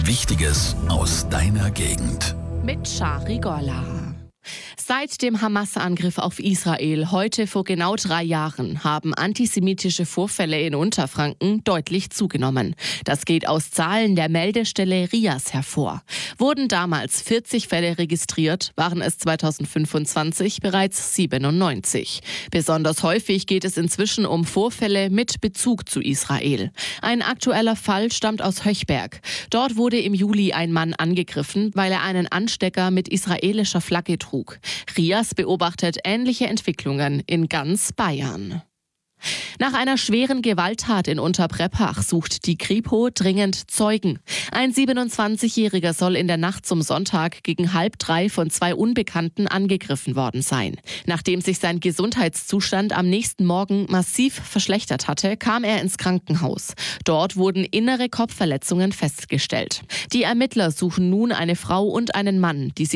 Wichtiges aus deiner Gegend. Mit Shari Gorla. Seit dem Hamas-Angriff auf Israel heute vor genau 3 Jahren haben antisemitische Vorfälle in Unterfranken deutlich zugenommen. Das geht aus Zahlen der Meldestelle RIAS hervor. Wurden damals 40 Fälle registriert, waren es 2025 bereits 97. Besonders häufig geht es inzwischen um Vorfälle mit Bezug zu Israel. Ein aktueller Fall stammt aus Höchberg. Dort wurde im Juli ein Mann angegriffen, weil er einen Anstecker mit israelischer Flagge trug. RIAS beobachtet ähnliche Entwicklungen in ganz Bayern. Nach einer schweren Gewalttat in Unterbreppach sucht die Kripo dringend Zeugen. Ein 27-Jähriger soll in der Nacht zum Sonntag gegen 2:30 von 2 Unbekannten angegriffen worden sein. Nachdem sich sein Gesundheitszustand am nächsten Morgen massiv verschlechtert hatte, kam er ins Krankenhaus. Dort wurden innere Kopfverletzungen festgestellt. Die Ermittler suchen nun eine Frau und einen Mann, die